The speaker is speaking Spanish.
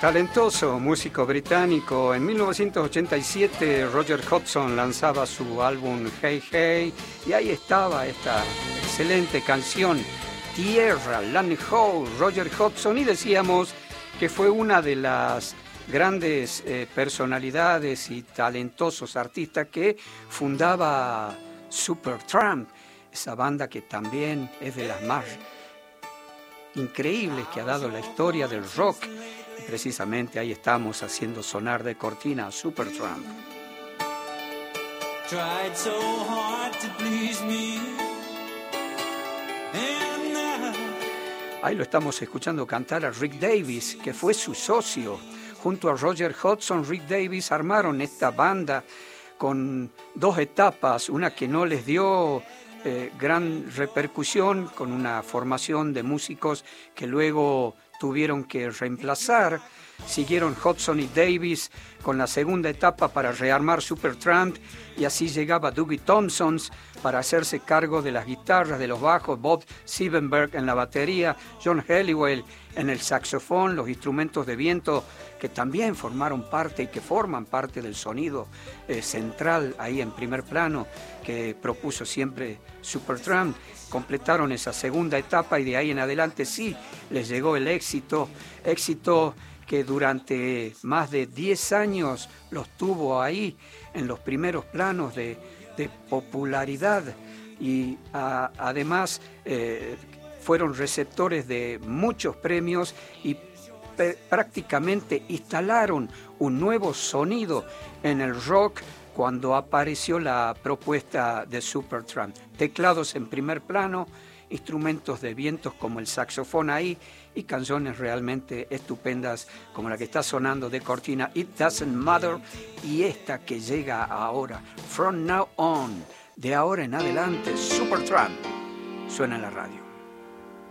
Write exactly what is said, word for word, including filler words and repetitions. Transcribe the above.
Talentoso músico británico. En mil novecientos ochenta y siete Roger Hodgson lanzaba su álbum Hey Hey y ahí estaba esta excelente canción Tierra, Land Ho, Roger Hodgson, y decíamos que fue una de las grandes eh, personalidades y talentosos artistas que fundaba Supertramp, esa banda que también es de las más increíbles que ha dado la historia del rock. Y precisamente ahí estamos haciendo sonar de cortina a Supertramp. Tried so hard to please me. And now... Ahí lo estamos escuchando cantar a Rick Davies, que fue su socio. Junto a Roger Hodgson, Rick Davies armaron esta banda con dos etapas, una que no les dio eh, gran repercusión, con una formación de músicos que luego tuvieron que reemplazar. Siguieron Hodgson y Davies con la segunda etapa para rearmar Supertramp, y así llegaba Dougie Thompson para hacerse cargo de las guitarras, de los bajos, Bob Siebenberg en la batería, John Helliwell en el saxofón, los instrumentos de viento que también formaron parte y que forman parte del sonido eh, central ahí en primer plano que propuso siempre Supertramp. Completaron esa segunda etapa y de ahí en adelante sí les llegó el éxito, éxito que durante más de diez años los tuvo ahí en los primeros planos de, de popularidad, y a, además eh, fueron receptores de muchos premios y pe- prácticamente instalaron un nuevo sonido en el rock cuando apareció la propuesta de Supertramp. Teclados en primer plano, instrumentos de vientos como el saxofón ahí, y canciones realmente estupendas como la que está sonando de cortina, It Doesn't Matter, y esta que llega ahora, From Now On, de ahora en adelante, Supertramp, suena en la radio.